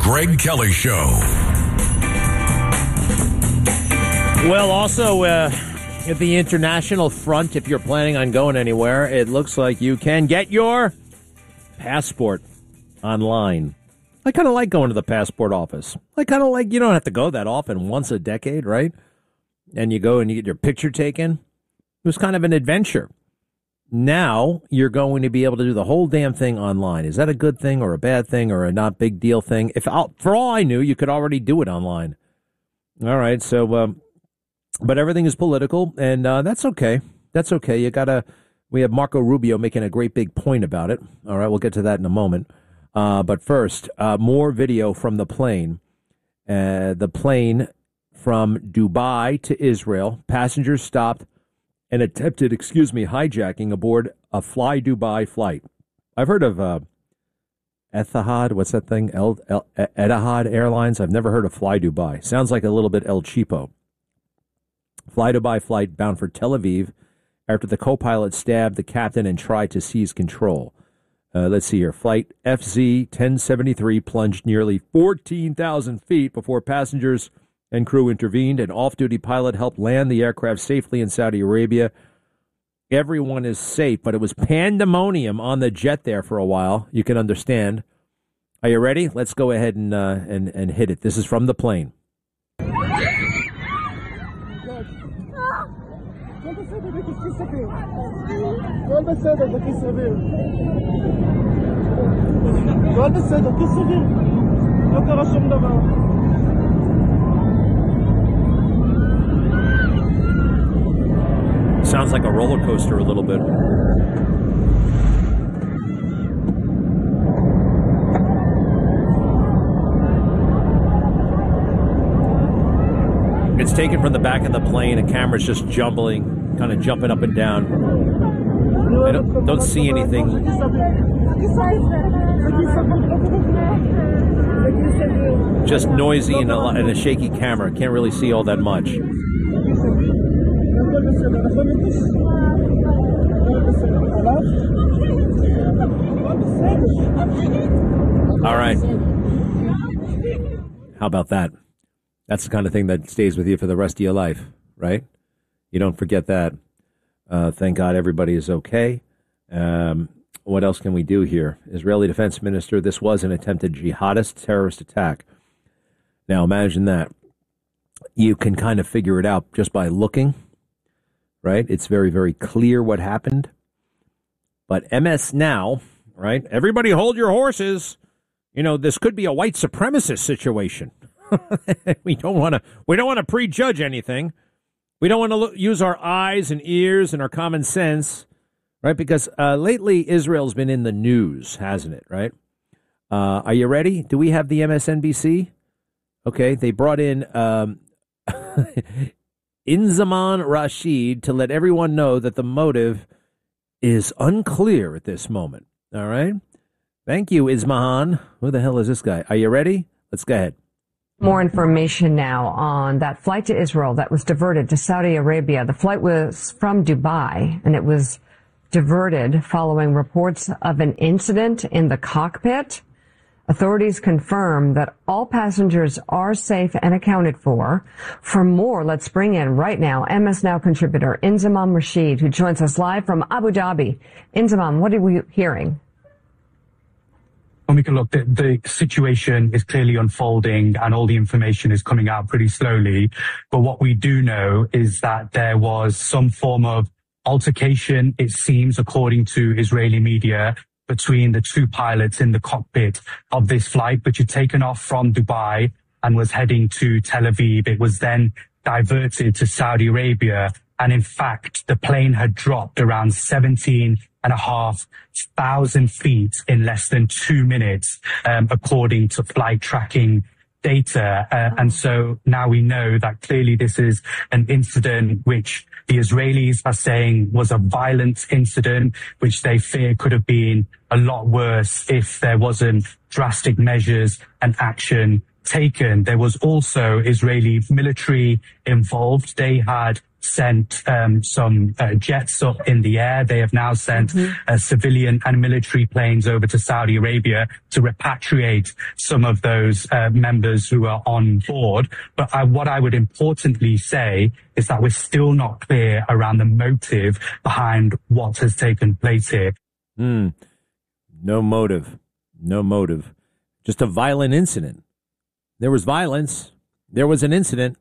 Greg Kelly Show. Well, also at the international front, if you're planning on going anywhere, it looks like you can get your passport online. I kind of like going to the passport office. I kind of like, you don't have to go that often, once a decade, right? And you go and you get your picture taken. It was kind of an adventure. Now you're going to be able to do the whole damn thing online. Is that a good thing or a bad thing or a not big deal thing? For all I knew, you could already do it online. All right, so but everything is political, and that's okay. That's okay. We have Marco Rubio making a great big point about it. All right, we'll get to that in a moment. But first, more video from the plane. The plane from Dubai to Israel. Passengers stopped and attempted, hijacking aboard a Fly Dubai flight. I've heard of Etihad. What's that thing? Etihad Airlines. I've never heard of Fly Dubai. Sounds like a little bit El Cheapo. Fly Dubai flight bound for Tel Aviv after the co-pilot stabbed the captain and tried to seize control. Let's see here. Flight FZ-1073 plunged nearly 14,000 feet before passengers and crew intervened. An off-duty pilot helped land the aircraft safely in Saudi Arabia. Everyone is safe, but it was pandemonium on the jet there for a while. You can understand. Are you ready? Let's go ahead and hit it. This is from the plane. Sounds like a roller coaster a little bit. It's taken from the back of the plane. The camera's just jumbling, kind of jumping up and down. I don't see anything. Just noisy and a shaky camera. Can't really see all that much. All right. How about that? That's the kind of thing that stays with you for the rest of your life, right? You don't forget that. Thank God everybody is okay. What else can we do here? Israeli Defense Minister, this was an attempted jihadist terrorist attack. Now imagine that. You can kind of figure it out just by looking, right? It's very, very clear what happened. But MS Now, right? Everybody hold your horses. You know, this could be a white supremacist situation. We don't want to prejudge anything. We don't want to use our eyes and ears and our common sense, right? Because lately Israel's been in the news, hasn't it, right? Are you ready? Do we have the MSNBC? Okay, they brought in Inzaman Rashid to let everyone know that the motive is unclear at this moment. All right? Thank you, Ismahan. Who the hell is this guy? Are you ready? Let's go ahead. More information now on that flight to Israel that was diverted to Saudi Arabia. The flight was from Dubai, and it was diverted following reports of an incident in the cockpit. Authorities confirm that all passengers are safe and accounted for. For more, let's bring in right now MS Now contributor Inzamam Rashid, who joins us live from Abu Dhabi. Inzamam, what are we hearing? When we can look, the situation is clearly unfolding and all the information is coming out pretty slowly. But what we do know is that there was some form of altercation, it seems, according to Israeli media, between the two pilots in the cockpit of this flight, which had taken off from Dubai and was heading to Tel Aviv. It was then diverted to Saudi Arabia. And in fact, the plane had dropped around 17,500 feet in less than 2 minutes, according to flight tracking data. And so now we know that clearly this is an incident which the Israelis are saying was a violent incident, which they fear could have been a lot worse if there wasn't drastic measures and action taken. There was also Israeli military involved. They had sent some jets up in the air. They have now sent civilian and military planes over to Saudi Arabia to repatriate some of those members who are on board. But what I would importantly say is that we're still not clear around the motive behind what has taken place here. No motive. No motive. Just a violent incident. There was violence. There was an incident.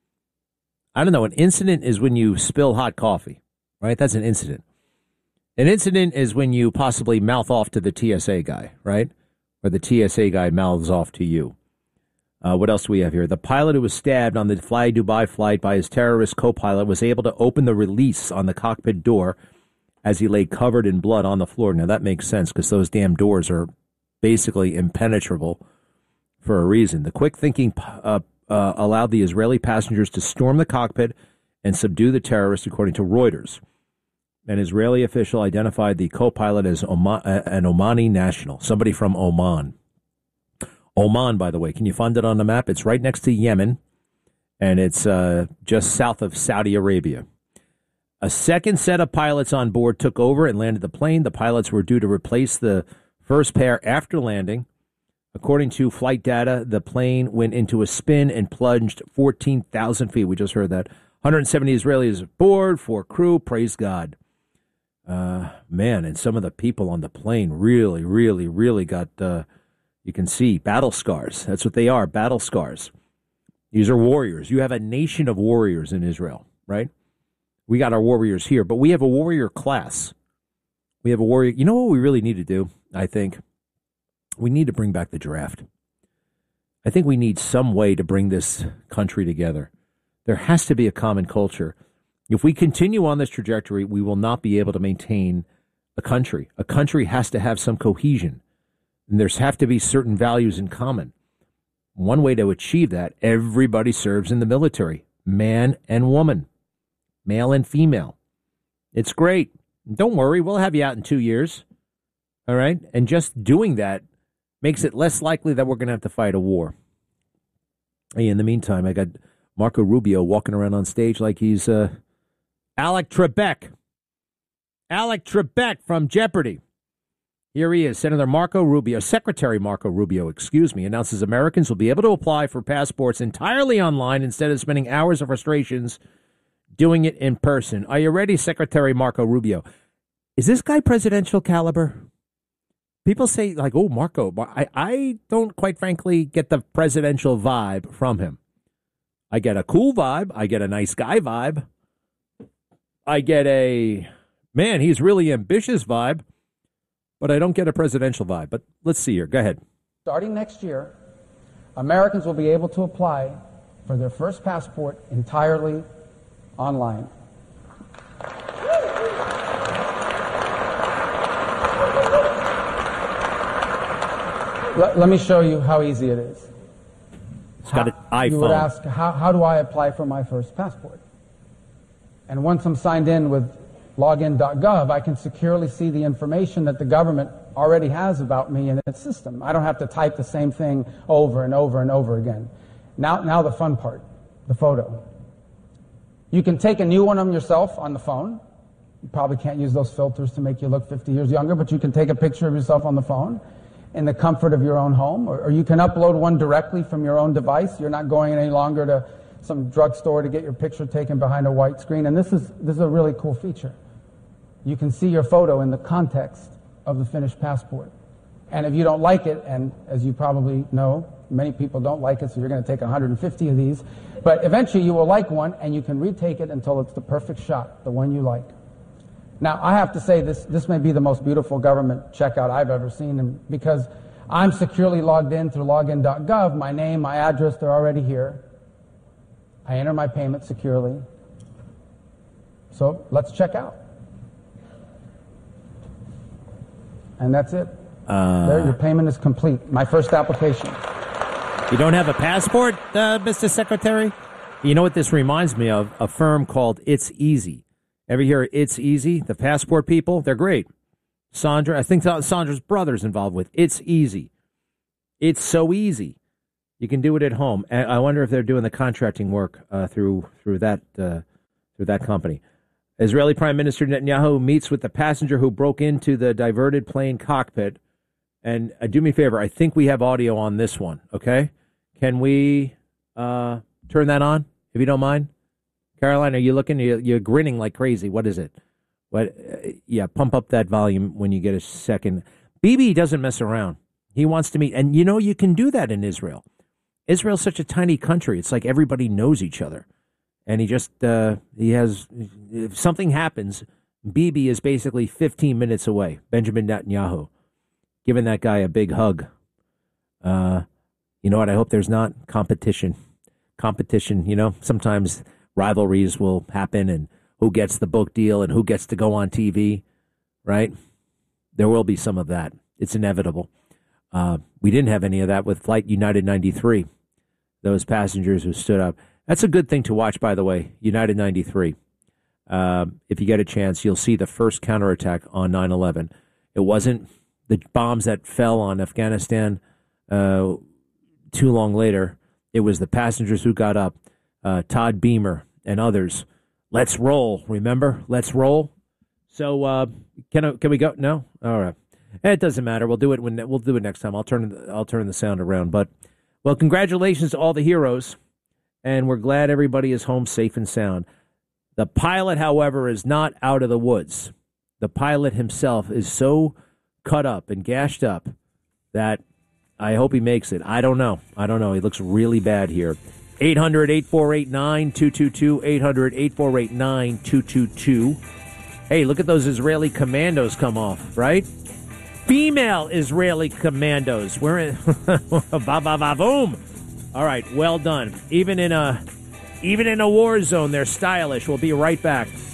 I don't know. An incident is when you spill hot coffee, right? That's an incident. An incident is when you possibly mouth off to the TSA guy, right? Or the TSA guy mouths off to you. What else do we have here? The pilot who was stabbed on the Fly Dubai flight by his terrorist co-pilot was able to open the release on the cockpit door as he lay covered in blood on the floor. Now, that makes sense because those damn doors are basically impenetrable for a reason. The quick thinking allowed the Israeli passengers to storm the cockpit and subdue the terrorists, according to Reuters. An Israeli official identified the co-pilot as an Omani national, somebody from Oman. Oman, by the way, can you find it on the map? It's right next to Yemen, and it's just south of Saudi Arabia. A second set of pilots on board took over and landed the plane. The pilots were due to replace the first pair after landing. According to flight data, the plane went into a spin and plunged 14,000 feet. We just heard that. 170 Israelis aboard, 4 crew. Praise God. Man, and some of the people on the plane really got, you can see, battle scars. That's what they are, battle scars. These are warriors. You have a nation of warriors in Israel, right? We got our warriors here, but we have a warrior class. We have a warrior. You know what we really need to do, I think? We need to bring back the draft. I think we need some way to bring this country together. There has to be a common culture. If we continue on this trajectory, we will not be able to maintain a country. A country has to have some cohesion, and there's have to be certain values in common. One way to achieve that, everybody serves in the military, man and woman, male and female. It's great. Don't worry, we'll have you out in 2 years. All right? And just doing that makes it less likely that we're going to have to fight a war. Hey, in the meantime, I got Marco Rubio walking around on stage like he's Alec Trebek. Alec Trebek from Jeopardy! Here he is, Secretary Marco Rubio, announces Americans will be able to apply for passports entirely online instead of spending hours of frustrations doing it in person. Are you ready, Secretary Marco Rubio? Is this guy presidential caliber? People say, like, oh, Marco, I don't quite frankly get the presidential vibe from him. I get a cool vibe. I get a nice guy vibe. I get a, man, he's really ambitious vibe. But I don't get a presidential vibe. But let's see here. Go ahead. Starting next year, Americans will be able to apply for their first passport entirely online. Let me show you how easy it is. It's got an iPhone. You would ask, how do I apply for my first passport? And once I'm signed in with login.gov, I can securely see the information that the government already has about me in its system. I don't have to type the same thing over and over and over again. Now the fun part, the photo. You can take a new one of yourself on the phone. You probably can't use those filters to make you look 50 years younger, but you can take a picture of yourself on the phone in the comfort of your own home, or you can upload one directly from your own device. You're not going any longer to some drugstore to get your picture taken behind a white screen. And this is a really cool feature. You can see your photo in the context of the finished passport. And if you don't like it, and as you probably know, many people don't like it, so you're going to take 150 of these, but eventually you will like one, and you can retake it until it's the perfect shot, the one you like. Now, I have to say this may be the most beautiful government checkout I've ever seen, and because I'm securely logged in through login.gov, my name, my address, they're already here. I enter my payment securely. So let's check out. And that's it. There, your payment is complete. My first application. You don't have a passport, Mr. Secretary? You know what this reminds me of? A firm called It's Easy. Ever hear It's Easy? The passport people? They're great. Sandra, I think Sandra's brother's involved with It's Easy. It's so easy. You can do it at home. And I wonder if they're doing the contracting work through that through that company. Israeli Prime Minister Netanyahu meets with the passenger who broke into the diverted plane cockpit. And do me a favor, I think we have audio on this one, okay? Can we turn that on, if you don't mind? Caroline, are you looking? You're grinning like crazy. What is it? What? Yeah, pump up that volume when you get a second. Bibi doesn't mess around. He wants to meet. And, you can do that in Israel. Israel's such a tiny country. It's like everybody knows each other. And if something happens, Bibi is basically 15 minutes away. Benjamin Netanyahu, giving that guy a big hug. You know what? I hope there's not competition. Sometimes rivalries will happen and who gets the book deal and who gets to go on TV, right? There will be some of that. It's inevitable. We didn't have any of that with Flight United 93, those passengers who stood up. That's a good thing to watch, by the way, United 93. If you get a chance, you'll see the first counterattack on 9/11. It wasn't the bombs that fell on Afghanistan too long later. It was the passengers who got up, Todd Beamer and others. Let's roll, remember? Let's roll. So can we go? No? All right. It doesn't matter. We'll do it next time. I'll turn the sound around. But, well, congratulations to all the heroes. And we're glad everybody is home safe and sound. The pilot, however, is not out of the woods. The pilot himself is so cut up and gashed up that I hope he makes it. I don't know. He looks really bad here. 800-848-9222, 800-848-9222. Hey, look at those Israeli commandos come off, right? Female Israeli commandos. We're in boom. All right, well done. Even in a war zone, they're stylish. We'll be right back.